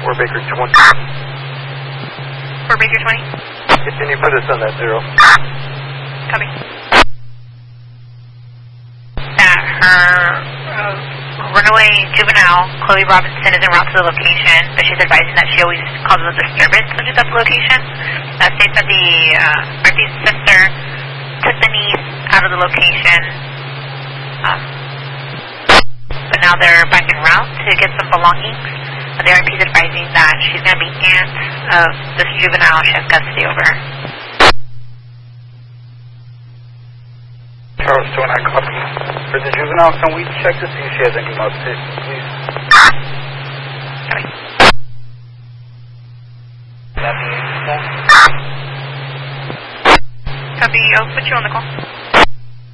4 Baker 20. 4 Baker 20. Can you put us on that 0? Copy. That her runaway juvenile, Chloe Robinson, is en route to the location, but she's advising that she always causes a disturbance when she's at the location. That states that the Murphy's sister took the niece out of the location, but now they're back en route to get some belongings. The RP is advising that she's going to be aunt of this juvenile she has custody over. Charles 29, copy. For the juvenile, can we check to see if she has any mouth pick, please? Copy. Copy, I'll put you on the call.